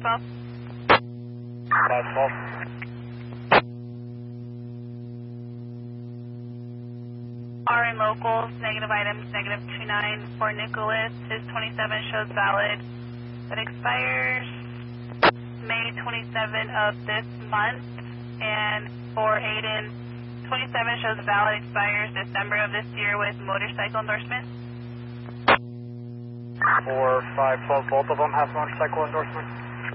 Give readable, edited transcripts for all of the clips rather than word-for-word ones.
512. 512. RN locals, negative items, negative 29 for Nicholas. His 27 shows valid. That expires May 27 of this month. And for Aiden, 27 shows valid, expires December of this year with motorcycle endorsement. For 512, both of them have motorcycle endorsement.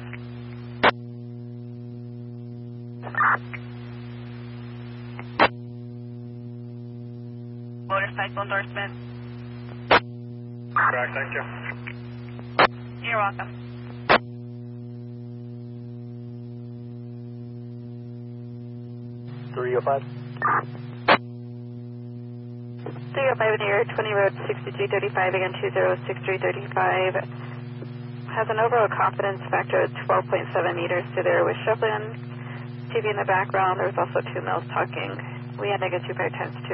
Motorcycle endorsement. Correct, thank you. You're welcome. .305. 305 near 20 Road 6335, again 206335. Has an overall confidence factor of 12.7 meters to there with shuffling, TV in the background. There was also 2 males talking. We had negative 25 times 2.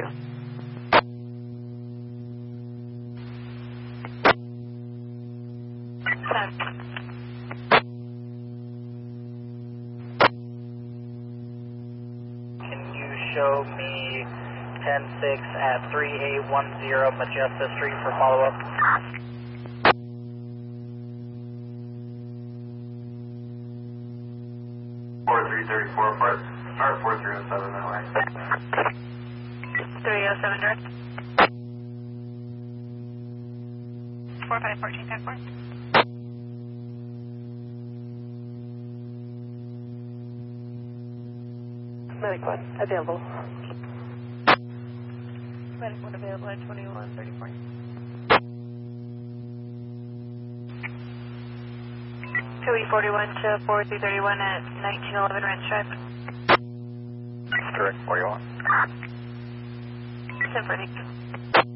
Can you show me 10-6 at 3810 Majesta Street for follow-up? Start 4307 that way. 307 direct. 4514 Medic 1, available. Medic 1 available at 2134. 2E41 to 4331 at 1911 Ranch Drive. Correct, 41. 10 for